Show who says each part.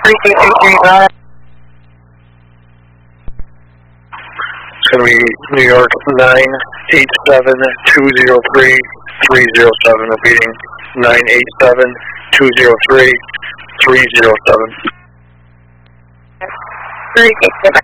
Speaker 1: 3235.
Speaker 2: It's going to be New York 987-203-307. Repeating, 987-203-307.
Speaker 1: 36